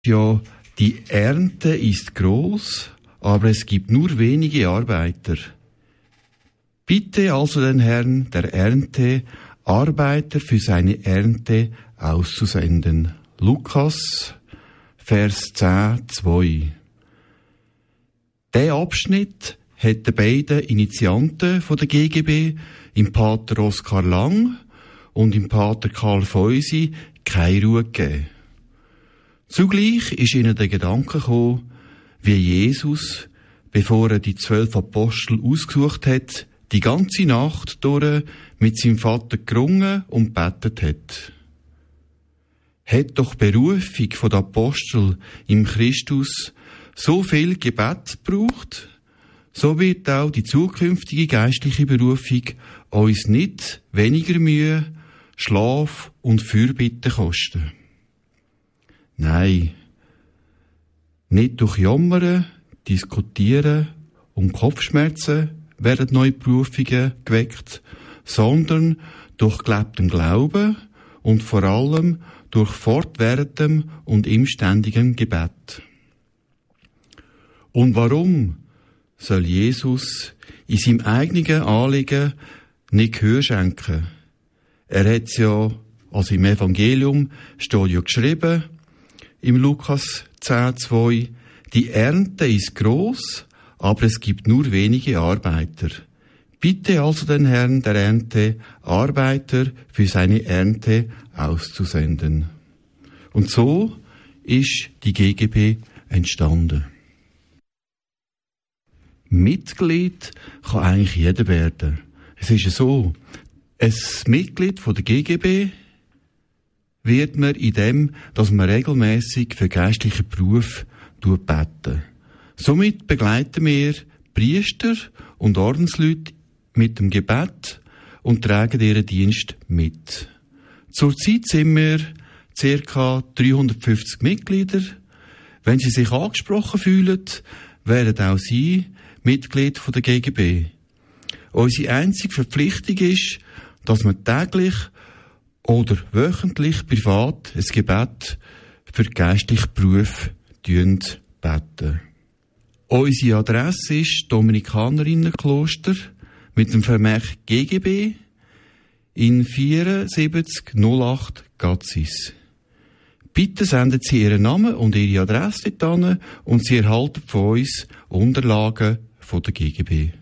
Ja, die Ernte ist groß, aber es gibt nur wenige Arbeiter. Bitte also den Herrn der Ernte, Arbeiter für seine Ernte auszusenden. Lukas, Vers 10, 2. Der Abschnitt hat den beiden Initianten von der GGB, im Pater Oskar Lang und im Pater Karl Feusi, keine Ruhe gegeben. Zugleich ist ihnen der Gedanke gekommen, wie Jesus, bevor er die 12 Apostel ausgesucht hat, die ganze Nacht durch mit seinem Vater gerungen und betet hat. Hat doch die Berufung der Apostel im Christus so viel Gebet gebraucht, so wird auch die zukünftige geistliche Berufung uns nicht weniger Mühe, Schlaf und Fürbitte kosten. Nein, nicht durch Jammern, Diskutieren und Kopfschmerzen werden neue Berufungen geweckt, sondern durch gelebten Glauben und vor allem durch fortwährendem und inständigem Gebet. Und warum soll Jesus in seinem eigenen Anliegen nicht Gehör schenken? Er hat es ja, also im Evangelium steht ja geschrieben, im Lukas 10,2, die Ernte ist groß, aber es gibt nur wenige Arbeiter. Bitte also den Herrn der Ernte, Arbeiter für seine Ernte auszusenden. Und so ist die GGB entstanden. Mitglied kann eigentlich jeder werden. Es ist ja so, ein Mitglied von der GGB wird man in dem, dass man regelmäßig für geistliche Berufe beten. Somit begleiten wir Priester und Ordensleute mit dem Gebet und tragen ihren Dienst mit. Zurzeit sind wir ca. 350 Mitglieder. Wenn Sie sich angesprochen fühlen, wären auch Sie Mitglied von der GGB. Unsere einzige Verpflichtung ist, dass wir täglich oder wöchentlich privat ein Gebet für geistliche Berufe beten. Unsere Adresse ist Dominikanerinnenkloster mit dem Vermerk GGB in 7408 Gazis. Bitte senden Sie Ihren Namen und Ihre Adresse dorthin und Sie erhalten von uns Unterlagen von der GGB.